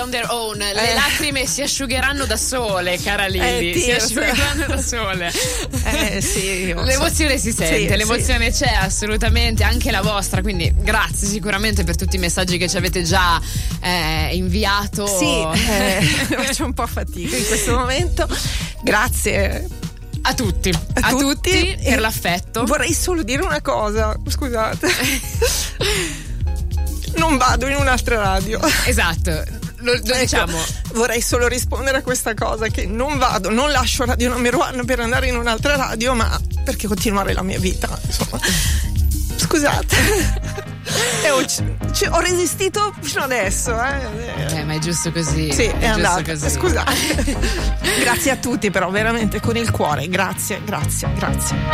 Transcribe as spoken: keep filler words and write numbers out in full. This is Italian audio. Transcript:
On their own, le eh. lacrime si asciugheranno da sole, cara Lilli, eh, si asciugheranno da sole. Eh, sì, l'emozione si sente, sì, l'emozione sì. c'è assolutamente, anche la vostra, quindi grazie sicuramente per tutti i messaggi che ci avete già eh, inviato. Sì, eh, faccio un po' fatica in questo momento. Grazie a tutti, a, a tutti, tutti per l'affetto. Vorrei solo dire una cosa, scusate. Non vado in un'altra radio. Esatto. Lo, lo ecco, diciamo. Vorrei solo rispondere a questa cosa, che non vado, non lascio Radio Numero One per andare in un'altra radio, ma perché continuare la mia vita, insomma. Scusate. E ho, c- ho resistito fino adesso, eh. eh ma è giusto così. Sì, è, è andata. Così. Scusate. Grazie a tutti, però veramente con il cuore, grazie, grazie, grazie.